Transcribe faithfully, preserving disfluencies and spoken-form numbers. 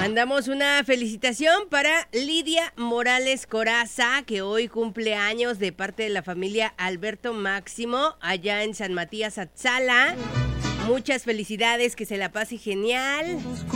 Mandamos una felicitación para Lidia Morales Coraza, que hoy cumple años de parte de la familia Alberto Máximo, allá en San Matías Atzala. Muchas felicidades, que se la pase genial.